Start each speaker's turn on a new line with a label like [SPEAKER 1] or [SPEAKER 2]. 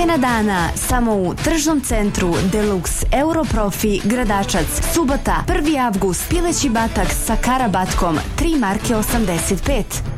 [SPEAKER 1] Cijena dana samo u tržnom centru Deluxe Europrofi Gradačac. Subota 1. avgust pileći batak sa karabatkom 3 marke 85.